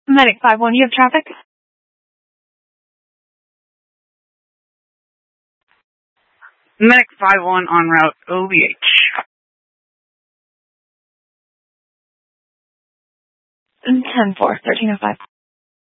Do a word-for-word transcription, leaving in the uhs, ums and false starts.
Medic five one, you have traffic? Medic five one on route O B H. ten four, thirteen oh five.